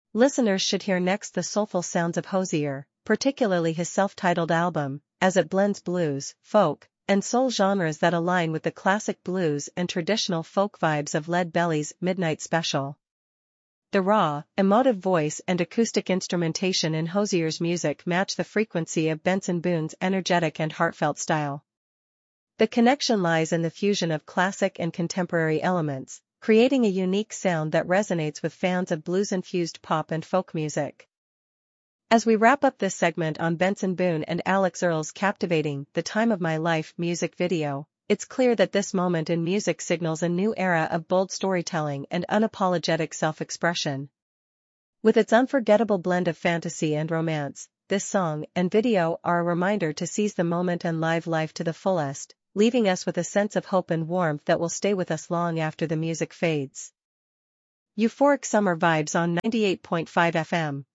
Listeners should hear next the soulful sounds of Hozier, particularly his self-titled album, as it blends blues, folk, and soul genres that align with the classic blues and traditional folk vibes of Lead Belly's Midnight Special. The raw, emotive voice and acoustic instrumentation in Hozier's music match the frequency of Benson Boone's energetic and heartfelt style. The connection lies in the fusion of classic and contemporary elements, creating a unique sound that resonates with fans of blues-infused pop and folk music. As we wrap up this segment on Benson Boone and Alex Earle's captivating "The Time of My Life" music video, it's clear that this moment in music signals a new era of bold storytelling and unapologetic self-expression. With its unforgettable blend of fantasy and romance, this song and video are a reminder to seize the moment and live life to the fullest, leaving us with a sense of hope and warmth that will stay with us long after the music fades. Euphoric summer vibes on 98.5 FM.